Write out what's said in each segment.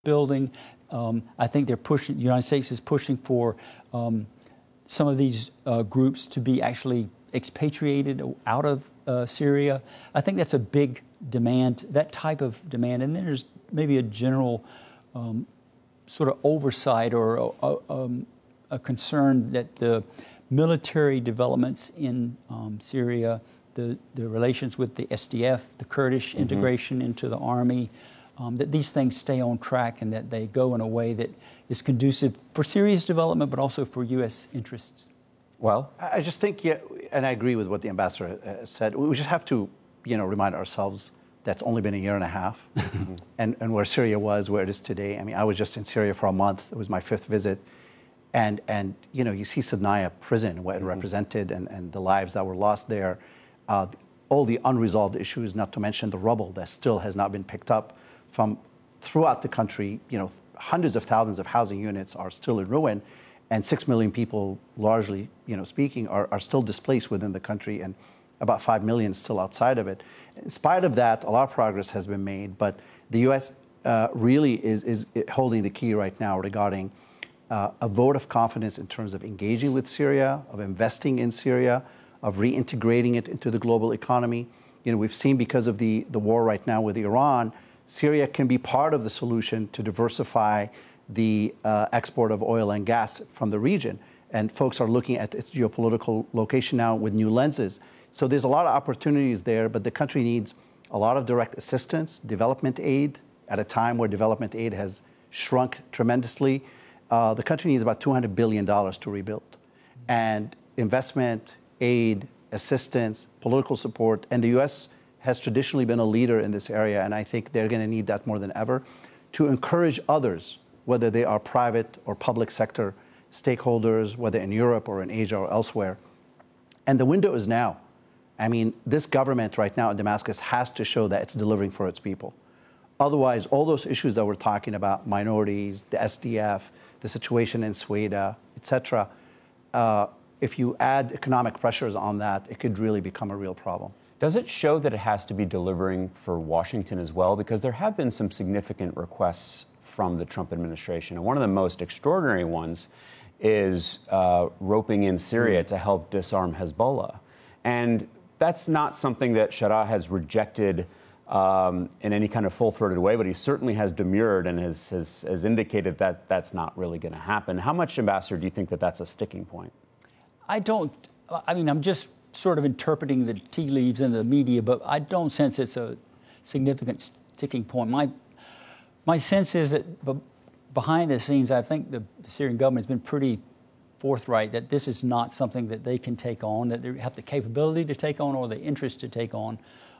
building. I think they're pushing. The United States is pushing for some of these groups to be actually expatriated out of Syria. I think that's a big demand, that type of demand. And then there's maybe a general sort of oversight or a concern that the military developments in Syria, the relations with the SDF, the Kurdish integration into the army, that these things stay on track and that they go in a way that is conducive for Syria's development, but also for U.S. interests. Well, I just think, and I agree with what the ambassador said, we just have to, remind ourselves that's only been a year and a half, and where Syria was, where it is today. I mean, I was just in Syria for a month. It was my 5th visit. And you see Saydnaya prison, what it represented, and the lives that were lost there, all the unresolved issues, not to mention the rubble that still has not been picked up from throughout the country. Hundreds of thousands of housing units are still in ruin, and 6 million people, largely, speaking, are still displaced within the country, and about 5 million still outside of it. In spite of that, a lot of progress has been made, but the U.S. Really is holding the key right now regarding a vote of confidence in terms of engaging with Syria, of investing in Syria, of reintegrating it into the global economy. We've seen because of the war right now with Iran, Syria can be part of the solution to diversify the export of oil and gas from the region. And folks are looking at its geopolitical location now with new lenses. So there's a lot of opportunities there, but the country needs a lot of direct assistance, development aid, at a time where development aid has shrunk tremendously. The country needs about $200 billion to rebuild. And investment, aid, assistance, political support, and the U.S. has traditionally been a leader in this area, and I think they're going to need that more than ever to encourage others, whether they are private or public sector stakeholders, whether in Europe or in Asia or elsewhere. And the window is now. I mean, this government right now in Damascus has to show that it's delivering for its people. Otherwise, all those issues that we're talking about, minorities, the SDF, the situation in Sweden, etc., if you add economic pressures on that, it could really become a real problem. Does it show that it has to be delivering for Washington as well? Because there have been some significant requests from the Trump administration. And one of the most extraordinary ones is roping in Syria to help disarm Hezbollah. And that's not something that Sharaa has rejected in any kind of full-throated way, but he certainly has demurred and has indicated that that's not really going to happen. How much, Ambassador, do you think that that's a sticking point? I'm just sort of interpreting the tea leaves in the media, but I don't sense it's a significant sticking point. My sense is that behind the scenes, I think the Syrian government has been pretty forthright that this is not something that they can take on, that they have the capability to take on or the interest to take on.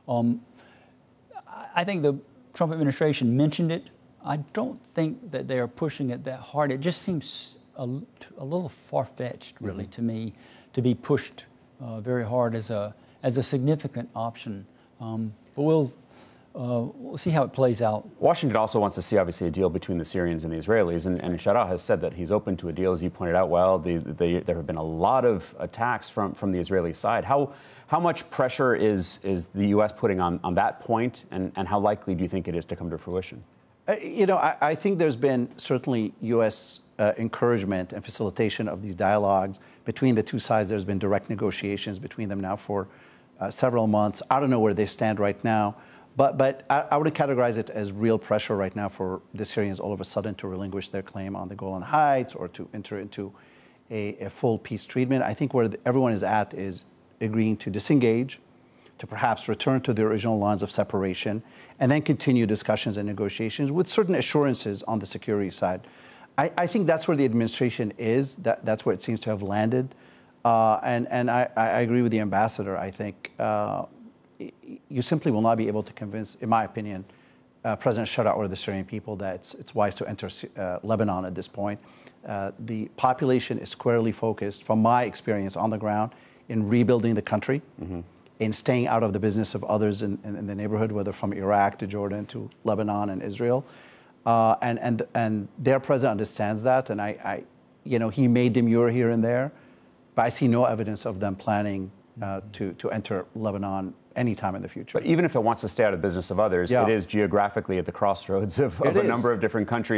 I think the Trump administration mentioned it. I don't think that they are pushing it that hard. It just seems a little far-fetched, really, to me, to be pushed very hard as a significant option. But we'll see how it plays out. Washington also wants to see, obviously, a deal between the Syrians and the Israelis, and Sharaa has said that he's open to a deal, as you pointed out. Well, there have been a lot of attacks from the Israeli side. How much pressure is the U.S. putting on that point, and how likely do you think it is to come to fruition? I think there's been certainly U.S. encouragement and facilitation of these dialogues between the two sides. There's been direct negotiations between them now for several months. I don't know where they stand right now, but I would categorize it as real pressure right now for the Syrians all of a sudden to relinquish their claim on the Golan Heights or to enter into a full peace treatment. I think where everyone is at is agreeing to disengage, to perhaps return to the original lines of separation, and then continue discussions and negotiations with certain assurances on the security side. I think that's where the administration is. That's where it seems to have landed. And I agree with the ambassador. I think you simply will not be able to convince, in my opinion, President Sharaa or the Syrian people that it's wise to enter Lebanon at this point. The population is squarely focused, from my experience on the ground, in rebuilding the country, in staying out of the business of others in the neighborhood, whether from Iraq to Jordan to Lebanon and Israel. And their president understands that, and he may demur here and there, but I see no evidence of them planning to enter Lebanon anytime in the future. But even if it wants to stay out of the business of others, it is geographically at the crossroads of a number of different countries.